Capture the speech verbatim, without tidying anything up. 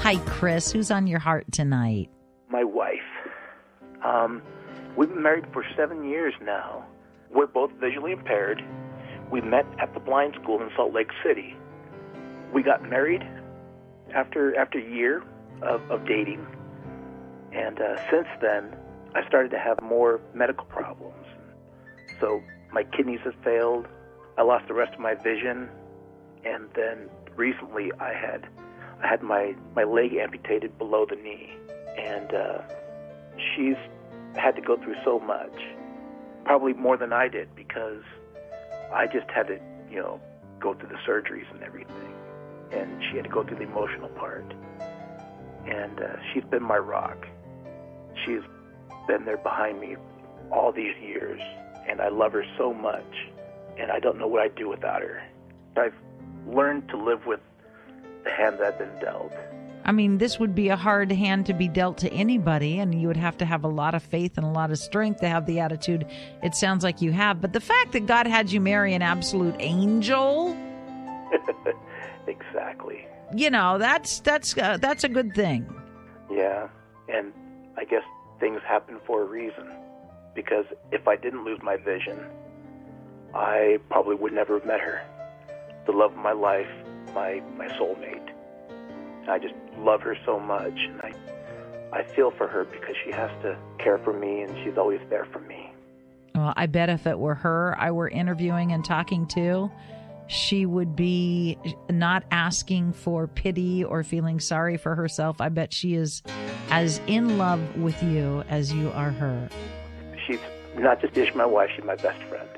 Hi, Chris. Who's on your heart tonight? My wife. Um, we've been married for seven years now. We're both visually impaired. We met at the blind school in Salt Lake City. We got married after after a year of, of dating. And uh, since then, I started to have more medical problems. So my kidneys have failed. I lost the rest of my vision. And then recently I had I had my, my leg amputated below the knee. And uh, she's had to go through so much, probably more than I did, because I just had to, you know, go through the surgeries and everything. And she had to go through the emotional part. And uh, she's been my rock. She's been there behind me all these years, and I love her so much, and I don't know what I'd do without her. I've learned to live with the hand that I've been dealt. I mean, this would be a hard hand to be dealt to anybody, and you would have to have a lot of faith and a lot of strength to have the attitude it sounds like you have. But the fact that God had you marry an absolute angel, exactly. You know, that's that's uh, that's a good thing. Yeah, and I guess things happen for a reason. Because if I didn't lose my vision, I probably would never have met her. The love of my life, my my soulmate. I just love her so much, and I I feel for her because she has to care for me, and she's always there for me. Well, I bet if it were her I were interviewing and talking to, she would be not asking for pity or feeling sorry for herself. I bet she is as in love with you as you are her. She's not just my wife, she's my best friend.